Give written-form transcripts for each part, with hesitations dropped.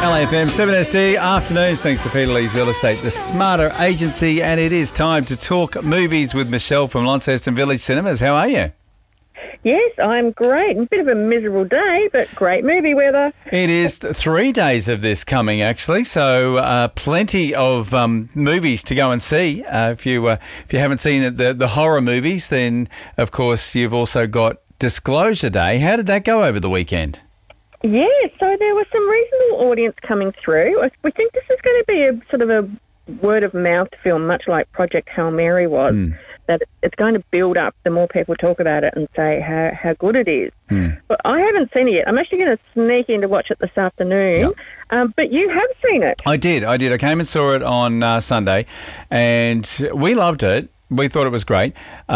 LAFM 7SD afternoons, thanks to Peter Lee's Real Estate, the smarter agency, and it is time to talk movies with Michelle from Launceston Village Cinemas. How are you? Yes, I'm great. A bit of a miserable day, but great movie weather. It is 3 days of this coming, actually, so plenty of movies to go and see. If you haven't seen the horror movies, then of course you've also got Disclosure Day. How did that go over the weekend? Yeah, so there was some reasonable audience coming through. We think this is going to be a sort of a word-of-mouth film, much like Project Hail Mary was, that it's going to build up the more people talk about it and say how good it is. But I haven't seen it yet. I'm actually going to sneak in to watch it this afternoon. Yep. But you have seen it. I did. I came and saw it on Sunday, and we loved it. We thought it was great.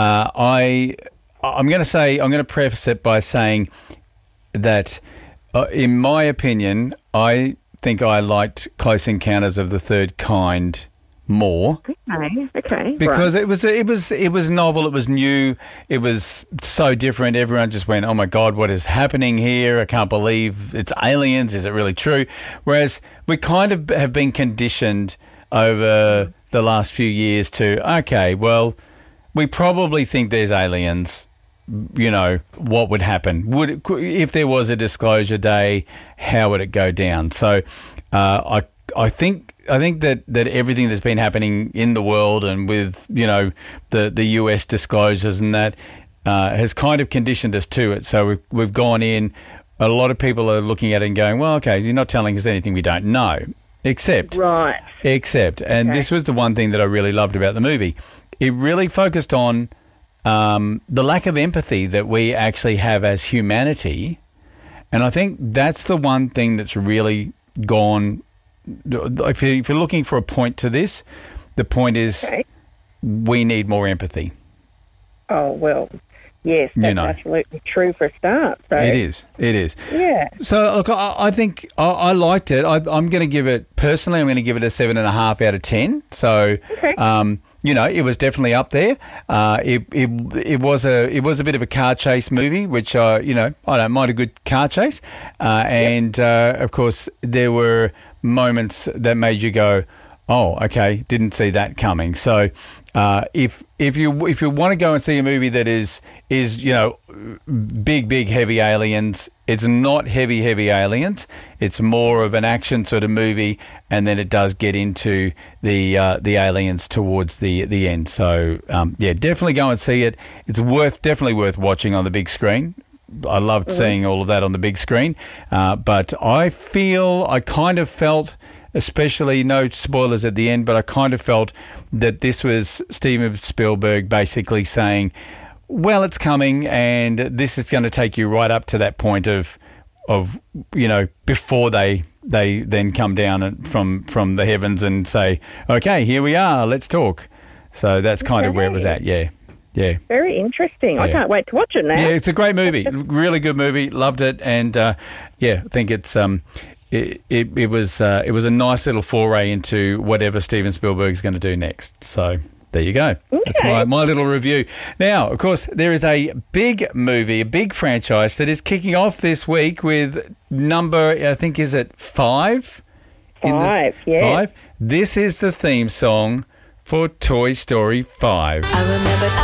I'm going to preface it by saying that in my opinion, I think I liked Close Encounters of the Third Kind more. Okay. Because it was novel, it was new, it was so different. Everyone just went, "Oh my God, what is happening here? I can't believe it's aliens. Is it really true?" Whereas we kind of have been conditioned over the last few years to, okay, well, we probably think there's aliens. You know, what would happen? If there was a Disclosure Day, how would it go down? So I think that everything that's been happening in the world and with, you know, the US disclosures and that has kind of conditioned us to it. So we've gone in. A lot of people are looking at it and going, well, okay, you're not telling us anything we don't know. Except. And this was the one thing that I really loved about the movie. It really focused on the lack of empathy that we actually have as humanity. And I think that's the one thing that's really gone. If you're looking for a point to this, the point is we need more empathy. Oh, well, yes, that's absolutely true for a start. So. It is. Yeah. So, look, I think I liked it. I'm going to give it, personally, I'm going to give it a 7.5 out of 10. So, you know, it was definitely up there. It was a bit of a car chase movie, which I don't mind a good car chase, and of course there were moments that made you go, "Oh, okay, didn't see that coming." So if you want to go and see a movie that is big heavy aliens, it's not heavy aliens. It's more of an action sort of movie, and then it does get into the aliens towards the end. So definitely go and see it. It's definitely worth watching on the big screen. I loved seeing all of that on the big screen, but I kind of felt, especially no spoilers at the end, but I kind of felt that this was Steven Spielberg basically saying, well, it's coming, and this is going to take you right up to that point of before they then come down from the heavens and say, okay, here we are, let's talk. So that's kind of where it was at. Yeah. Very interesting. Yeah. I can't wait to watch it now. Yeah, it's a great movie. Really good movie. Loved it, and I think it's it was a nice little foray into whatever Steven Spielberg's going to do next. So there you go. Okay. That's my little review. Now, of course, there is a big movie, a big franchise that is kicking off this week with number, I think, is it 5? 5, yeah. 5. This is the theme song for Toy Story 5. I remember